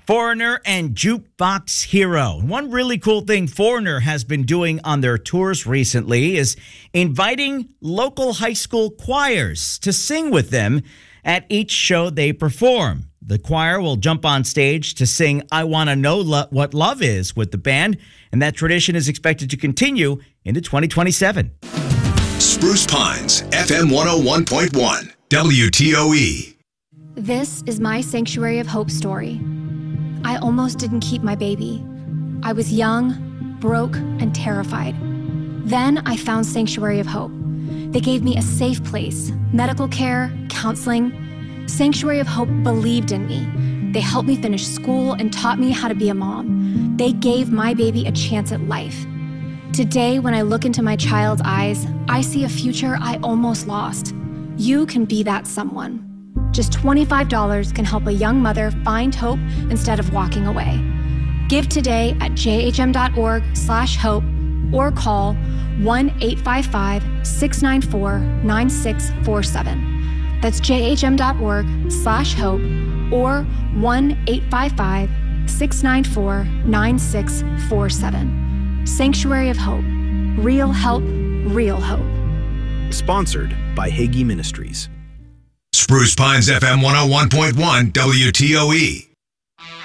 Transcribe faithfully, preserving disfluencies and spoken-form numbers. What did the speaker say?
Foreigner and Jukebox Hero. One really cool thing Foreigner has been doing on their tours recently is inviting local high school choirs to sing with them at each show they perform. The choir will jump on stage to sing I Wanna Know Lo- What Love Is with the band, and that tradition is expected to continue into twenty twenty-seven. Spruce Pines, F M one oh one point one, W T O E. This is my Sanctuary of Hope story. I almost didn't keep my baby. I was young, broke, and terrified. Then I found Sanctuary of Hope. They gave me a safe place, medical care, counseling. Sanctuary of Hope believed in me. They helped me finish school and taught me how to be a mom. They gave my baby a chance at life. Today, when I look into my child's eyes, I see a future I almost lost. You can be that someone. Just twenty-five dollars can help a young mother find hope instead of walking away. Give today at jhm.org slash hope or call one eight five five, six nine four, nine six four seven. That's jhm.org slash hope or one eight five five, six nine four, nine six four seven. Sanctuary of Hope. Real help, real hope. Sponsored by Hagee Ministries. Spruce Pines, F M one oh one point one, W T O E.